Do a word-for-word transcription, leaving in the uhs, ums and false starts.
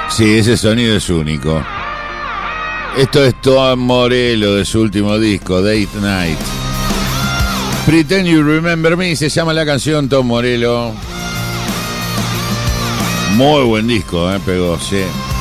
Sí, ese sonido es único. Esto es Tom Morello de su último disco, Date Night. Pretend You Remember Me se llama la canción, Tom Morello. Muy buen disco, eh, pegó, sí.